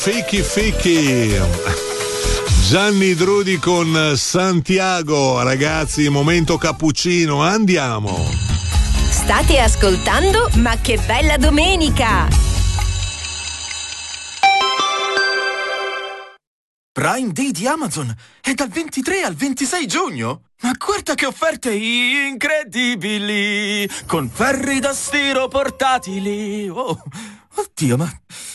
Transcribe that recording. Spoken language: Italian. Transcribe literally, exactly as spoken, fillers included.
Fichi fichi. Gianni Drudi con Santiago, ragazzi, momento cappuccino, andiamo. State ascoltando Ma che bella domenica! Prime Day di Amazon è dal ventitré al ventisei giugno. Ma guarda che offerte incredibili, con ferri da stiro portatili. Oh, oddio, ma